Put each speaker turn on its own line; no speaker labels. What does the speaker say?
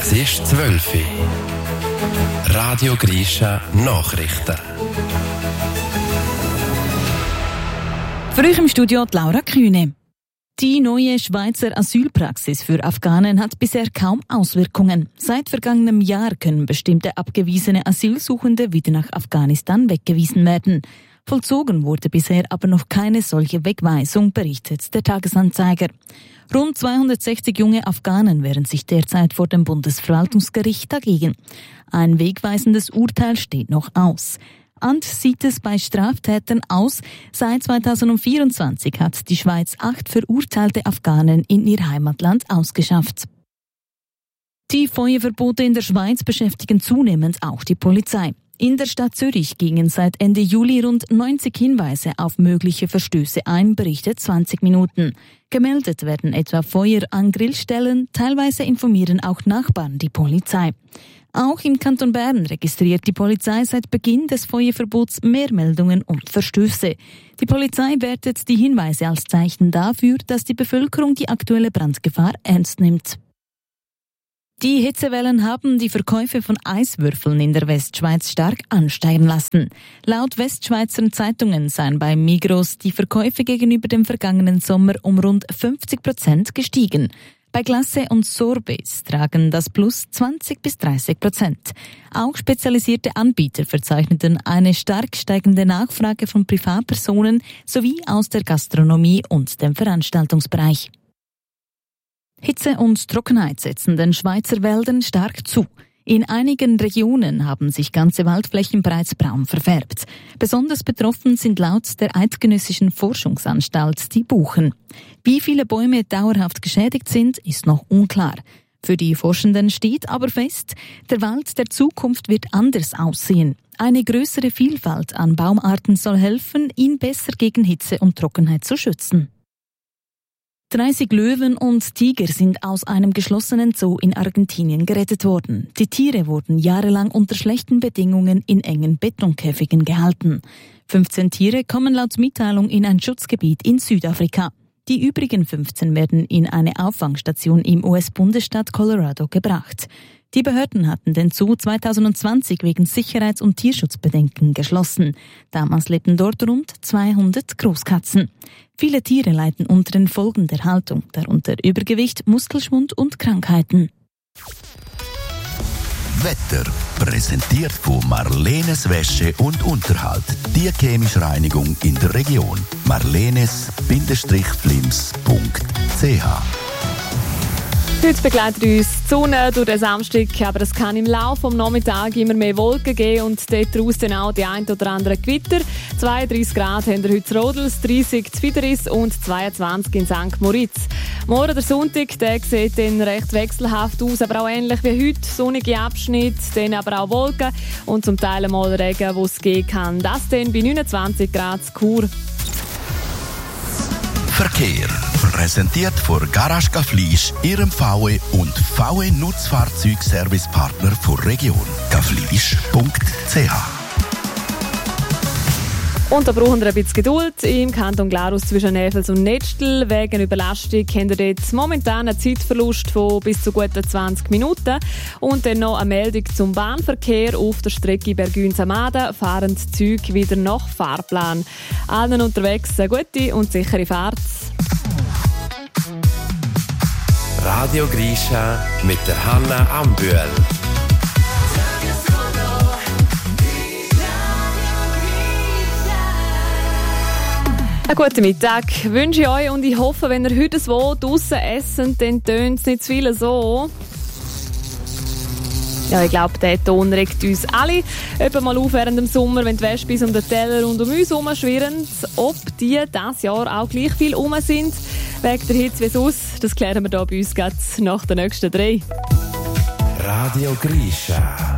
Es ist 12 Uhr. Radio Grisha Nachrichten.
Für euch im Studio die Laura Kühne. Die neue Schweizer Asylpraxis für Afghanen hat bisher kaum Auswirkungen. Seit vergangenem Jahr können bestimmte abgewiesene Asylsuchende wieder nach Afghanistan weggewiesen werden. Vollzogen wurde bisher aber noch keine solche Wegweisung, berichtet der Tagesanzeiger. Rund 260 junge Afghanen wehren sich derzeit vor dem Bundesverwaltungsgericht dagegen. Ein wegweisendes Urteil steht noch aus. Anders sieht es bei Straftätern aus. Seit 2024 hat die Schweiz 8 verurteilte Afghanen in ihr Heimatland ausgeschafft. Die Feuerverbote in der Schweiz beschäftigen zunehmend auch die Polizei. In der Stadt Zürich gingen seit Ende Juli rund 90 Hinweise auf mögliche Verstöße ein, berichtet 20 Minuten. Gemeldet werden etwa Feuer an Grillstellen, teilweise informieren auch Nachbarn die Polizei. Auch im Kanton Bern registriert die Polizei seit Beginn des Feuerverbots mehr Meldungen und Verstöße. Die Polizei wertet die Hinweise als Zeichen dafür, dass die Bevölkerung die aktuelle Brandgefahr ernst nimmt. Die Hitzewellen haben die Verkäufe von Eiswürfeln in der Westschweiz stark ansteigen lassen. Laut Westschweizer Zeitungen seien bei Migros die Verkäufe gegenüber dem vergangenen Sommer um rund 50% gestiegen. Bei Glace und Sorbets tragen das Plus 20-30%. Auch spezialisierte Anbieter verzeichneten eine stark steigende Nachfrage von Privatpersonen sowie aus der Gastronomie und dem Veranstaltungsbereich. Hitze und Trockenheit setzen den Schweizer Wäldern stark zu. In einigen Regionen haben sich ganze Waldflächen bereits braun verfärbt. Besonders betroffen sind laut der Eidgenössischen Forschungsanstalt die Buchen. Wie viele Bäume dauerhaft geschädigt sind, ist noch unklar. Für die Forschenden steht aber fest, der Wald der Zukunft wird anders aussehen. Eine größere Vielfalt an Baumarten soll helfen, ihn besser gegen Hitze und Trockenheit zu schützen. 30 Löwen und Tiger sind aus einem geschlossenen Zoo in Argentinien gerettet worden. Die Tiere wurden jahrelang unter schlechten Bedingungen in engen Betonkäfigen gehalten. 15 Tiere kommen laut Mitteilung in ein Schutzgebiet in Südafrika. Die übrigen 15 werden in eine Auffangstation im US-Bundesstaat Colorado gebracht. Die Behörden hatten den Zoo 2020 wegen Sicherheits- und Tierschutzbedenken geschlossen. Damals lebten dort rund 200 Großkatzen. Viele Tiere leiden unter den Folgen der Haltung, darunter Übergewicht, Muskelschwund und Krankheiten.
Wetter präsentiert von Marlenes Wäsche und Unterhalt. Die chemische Reinigung in der Region. marlenes-flims.ch.
Heute begleitet uns die Sonne durch den Samstag, aber es kann im Laufe des Nachmittags immer mehr Wolken geben und daraus dann auch die ein oder andere Gewitter. 32 Grad haben wir heute in Rodels, 30 in Fideris und 22 in St. Moritz. Morgen, der Sonntag, der sieht dann recht wechselhaft aus, aber auch ähnlich wie heute. Sonnige Abschnitte, dann aber auch Wolken und zum Teil mal Regen, wo es gehen kann. Das dann bei 29 Grad in Chur.
Verkehr. Präsentiert von Garage Gaflisch, Ihrem VW und VW Nutzfahrzeugservicepartner der Region. gaflisch.ch.
Und da brauchen wir ein bisschen Geduld. Im Kanton Glarus zwischen Näfels und Nettstel wegen Überlastung haben wir jetzt momentan einen Zeitverlust von bis zu guten 20 Minuten. Und dann noch eine Meldung zum Bahnverkehr. Auf der Strecke Bergün-Samaden fahren die Züge wieder nach Fahrplan. Allen unterwegs eine gute und sichere Fahrt.
Radio Grisha mit der Hanna Ambühl.
Einen guten Mittag wünsche ich euch und ich hoffe, wenn ihr heute so draussen essen, dann tönt es nicht zu viel so. Ja, ich glaube, der Ton regt uns alle etwa mal auf während dem Sommer, wenn die Wespen um den Teller rund um uns herumschwirren. Ob die dieses Jahr auch gleich viel rum sind, wegen der Hitze wie sonst, das klären wir hier bei uns nach den nächsten 3.
Radio Grisha.